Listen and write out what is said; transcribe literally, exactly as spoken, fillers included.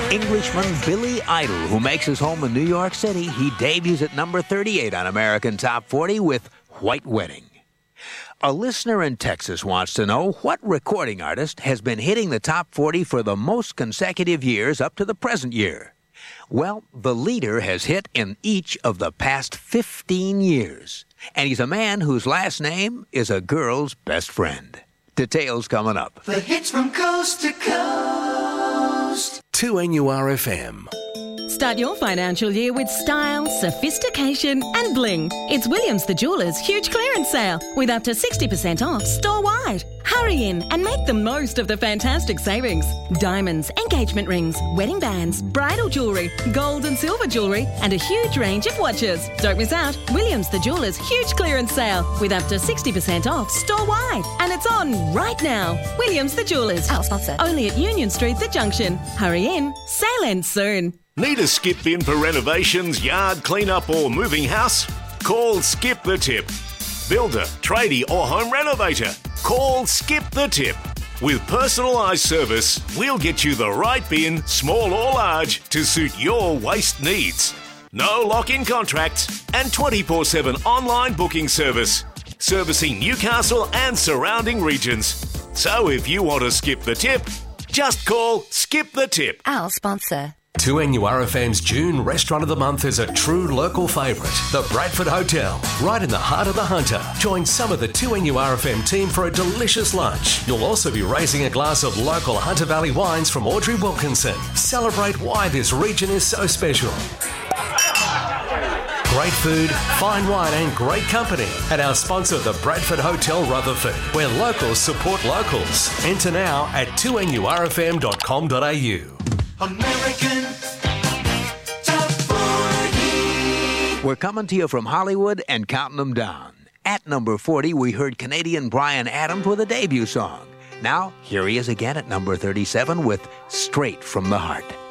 Englishman Billy Idol, who makes his home in New York City. He debuts at number thirty-eight on American Top forty with White Wedding. A listener in Texas wants to know what recording artist has been hitting the top forty for the most consecutive years up to the present year. Well, the leader has hit in each of the past fifteen years. And he's a man whose last name is a girl's best friend. Details coming up. The hits from coast to coast. two N U R F M. Start your financial year with style, sophistication and bling. It's Williams the Jeweller's huge clearance sale with up to sixty percent off store-wide. Hurry in and make the most of the fantastic savings. Diamonds, engagement rings, wedding bands, bridal jewellery, gold and silver jewellery and a huge range of watches. Don't miss out. Williams the Jeweller's huge clearance sale with up to sixty percent off store-wide. And it's on right now. Williams the Jeweller's. Our sponsor. Only at Union Street, The Junction. Hurry in. Sale ends soon. Need a skip in for renovations, yard clean-up or moving house? Call Skip the Tip. Builder, tradie or home renovator. Call Skip the Tip. With personalised service, we'll get you the right bin, small or large, to suit your waste needs. No lock-in contracts and twenty-four seven online booking service. Servicing Newcastle and surrounding regions. So if you want to skip the tip, just call Skip the Tip. Our sponsor. two N U R F M's June Restaurant of the Month is a true local favourite, the Bradford Hotel, right in the heart of the Hunter. Join some of the two N U R F M team for a delicious lunch. You'll also be raising a glass of local Hunter Valley wines from Audrey Wilkinson. Celebrate why this region is so special. Great food, fine wine and great company at our sponsor, the Bradford Hotel Rutherford, where locals support locals. Enter now at two N U R F M dot com dot A U. American Top forty. We're coming to you from Hollywood and counting them down. At number forty, we heard Canadian Bryan Adams with a debut song. Now, here he is again at number thirty-seven with Straight from the Heart.